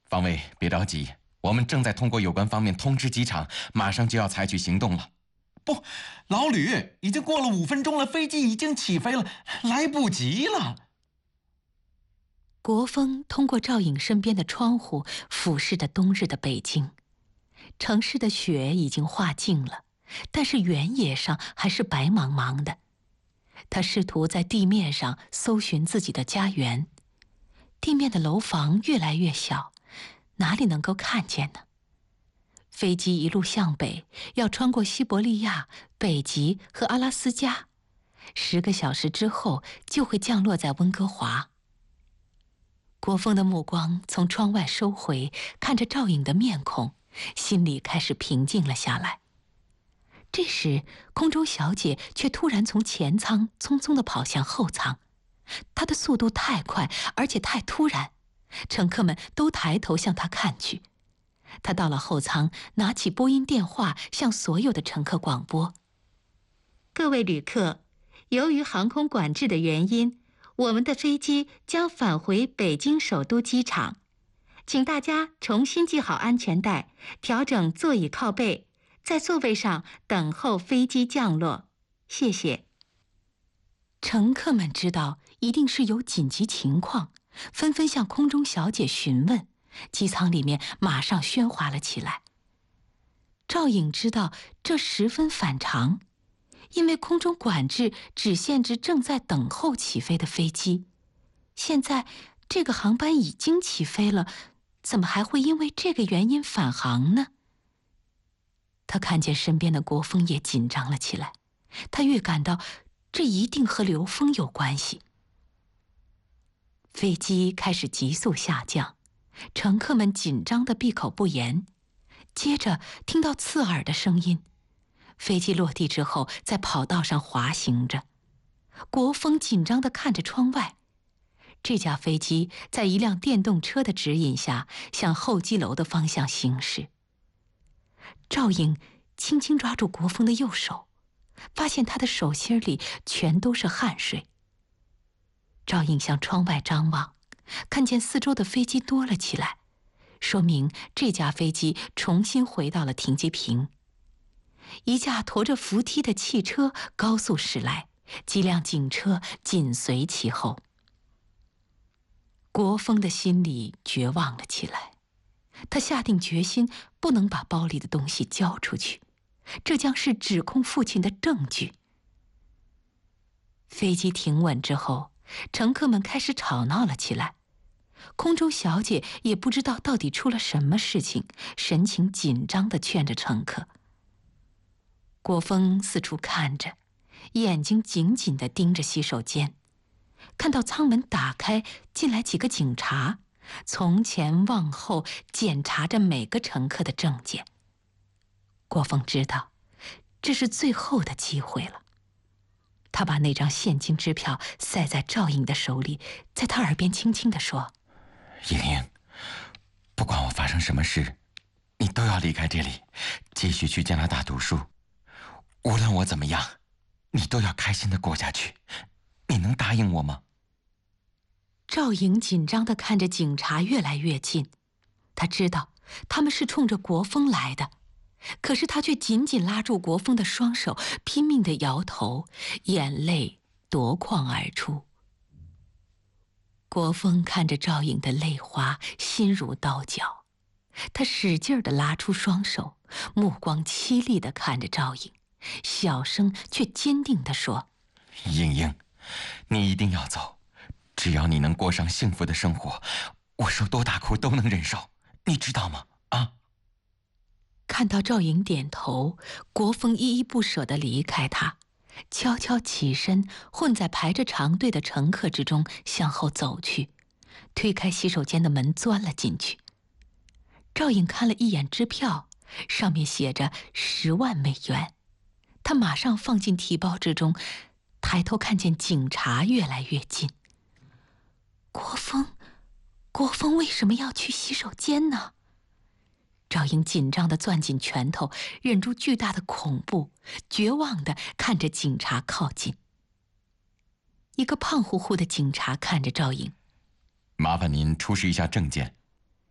方位别着急，我们正在通过有关方面通知机场，马上就要采取行动了。 不，老吕，已经过了5分钟了，飞机已经起飞了，来不及了。 国风通过赵颖身边的窗户俯视着冬日的北京，城市的雪已经化尽了，但是原野上还是白茫茫的。他试图在地面上搜寻自己的家园，地面的楼房越来越小，哪里能够看见呢？飞机一路向北，要穿过西伯利亚、北极和阿拉斯加，10个小时之后就会降落在温哥华。国风的目光从窗外收回，看着赵颖的面孔，心里开始平静了下来。这时，空中小姐却突然从前舱匆匆地跑向后舱，她的速度太快，而且太突然，乘客们都抬头向她看去。她到了后舱，拿起拨音电话向所有的乘客广播：各位旅客，由于航空管制的原因，我们的飞机将返回北京首都机场，请大家重新系好安全带，调整座椅靠背，在座位上等候飞机降落，谢谢。乘客们知道一定是有紧急情况，纷纷向空中小姐询问，机舱里面马上喧哗了起来。赵颖知道这十分反常，因为空中管制只限制正在等候起飞的飞机，现在这个航班已经起飞了，怎么还会因为这个原因返航呢？他看见身边的国风也紧张了起来，他预感到这一定和刘峰有关系。飞机开始急速下降，乘客们紧张得闭口不言，接着听到刺耳的声音。飞机落地之后，在跑道上滑行着。国风紧张地看着窗外，这架飞机在一辆电动车的指引下，向候机楼的方向行驶。赵颖轻轻抓住国风的右手，发现他的手心里全都是汗水。赵颖向窗外张望，看见四周的飞机多了起来，说明这架飞机重新回到了停机坪。一架驮着扶梯的汽车高速驶来，几辆警车紧随其后。国风的心里绝望了起来，他下定决心不能把包里的东西交出去，这将是指控父亲的证据。飞机停稳之后，乘客们开始吵闹了起来。空中小姐也不知道到底出了什么事情，神情紧张地劝着乘客。国风四处看着，眼睛紧紧地盯着洗手间，看到舱门打开，进来几个警察，从前往后检查着每个乘客的证件。国风知道，这是最后的机会了。他把那张现金支票塞在赵颖的手里，在他耳边轻轻地说： 莹莹，不管我发生什么事，你都要离开这里，继续去加拿大读书。无论我怎么样，你都要开心地过下去。你能答应我吗？ 赵颖紧张地看着警察越来越近，他知道他们是冲着国风来的，可是他却紧紧拉住国风的双手，拼命地摇头，眼泪夺眶而出。国风看着赵颖的泪花，心如刀绞，他使劲地拉出双手，目光凄厉地看着赵颖，小声却坚定地说： 莹莹，你一定要走，只要你能过上幸福的生活，我受多大苦都能忍受，你知道吗？啊！ 看到赵颖点头，国风依依不舍地离开他，悄悄起身，混在排着长队的乘客之中向后走去，推开洗手间的门钻了进去。赵颖看了一眼支票，上面写着10万美元，他马上放进提包之中，抬头看见警察越来越近。国风为什么要去洗手间呢？赵颖紧张地攥紧拳头，忍住巨大的恐怖，绝望地看着警察靠近。一个胖乎乎的警察看着赵颖： 麻烦您出示一下证件。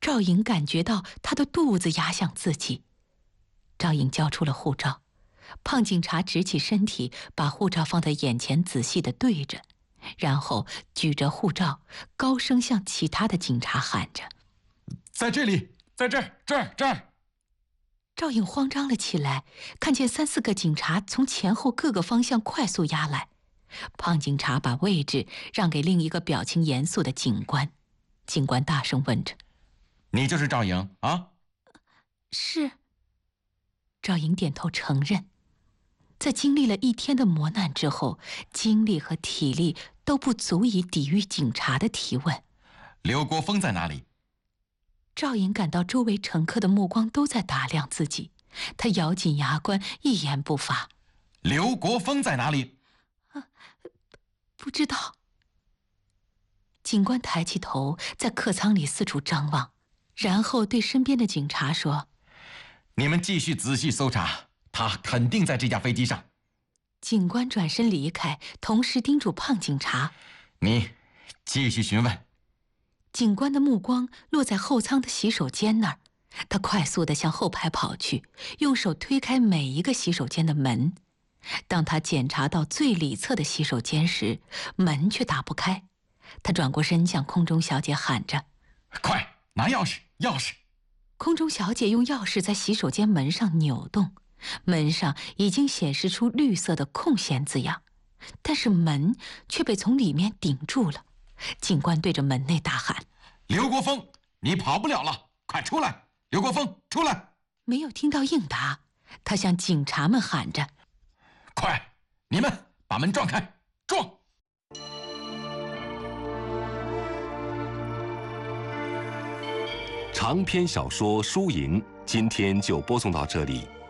赵颖感觉到他的肚子压向自己。赵颖交出了护照，胖警察直起身体，把护照放在眼前仔细地对着，然后举着护照，高声向其他的警察喊着：“ 在这里，在这儿，这儿！” 赵颖慌张了起来，看见3、4个警察从前后各个方向快速压来。胖警察把位置让给另一个表情严肃的警官。警官大声问着：“ 你就是赵颖啊？”“ 是。”赵颖点头承认。在经历了1天的磨难之后，精力和体力都不足以抵御警察的提问。 “刘国峰在哪里？” 赵颖感到周围乘客的目光都在打量自己，他咬紧牙关，一言不发。 “刘国峰在哪里？”“ 不知道。”警官抬起头，在客舱里四处张望，然后对身边的警察说：“ 你们继续仔细搜查，他肯定在这架飞机上。” 警官转身离开，同时叮嘱胖警察：“ 你继续询问。” 警官的目光落在后舱的洗手间那儿，他快速地向后排跑去，用手推开每一个洗手间的门。当他检查到最里侧的洗手间时，门却打不开。他转过身向空中小姐喊着：“ 快拿钥匙，钥匙！” 空中小姐用钥匙在洗手间门上扭动，门上已经显示出绿色的空闲字样，但是门却被从里面顶住了。警官对着门内大喊：“ 刘国峰，你跑不了了，快出来！刘国峰，出来！” 没有听到应答，他向警察们喊着：“ 快，你们把门撞开，撞！” 长篇小说《输赢》今天就播送到这里，